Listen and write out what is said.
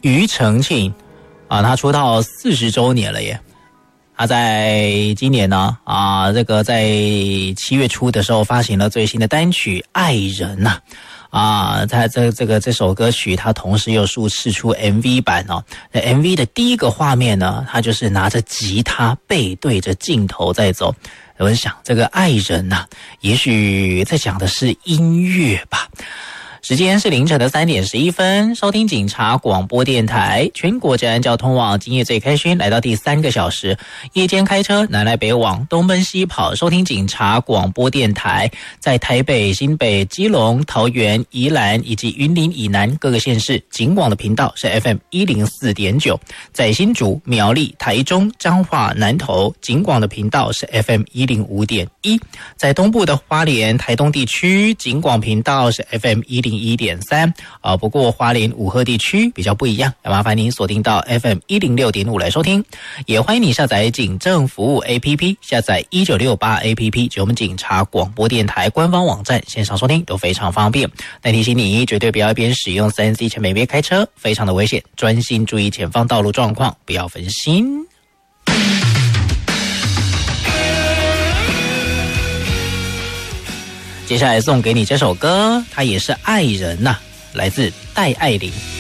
庾澄庆啊，他出道40周年了耶。他在今年呢这个在7月初的时候发行了最新的单曲《爱人》呐。他这首歌曲，他同时又释出 MV 版哦。MV 的第一个画面呢，他就是拿着吉他背对着镜头在走。我想这个爱人呐，也许在讲的是音乐吧。时间是凌晨的3点11分，收听警察广播电台，全国治安交通网，今夜最开心，来到第3个小时，夜间开车南来北往，东奔西跑，收听警察广播电台，在台北、新北、基隆、桃园、宜兰以及云林以南各个县市，警广的频道是 FM104.9， 在新竹、苗栗、台中、彰化、南投，警广的频道是 FM105.1， 在东部的花莲、台东地区，警广频道是 FM101.3，不过花莲五鹤地区比较不一样，要麻烦您锁定到 FM106.5 来收听，也欢迎你下载警政服务 APP， 下载1968 APP 及我们警察广播电台官方网站，线上收听都非常方便。但提醒你，绝对不要一边使用 3C 前面一边开车，非常的危险，专心注意前方道路状况，不要分心。接下来送给你这首歌，它也是爱人呐，来自戴爱玲。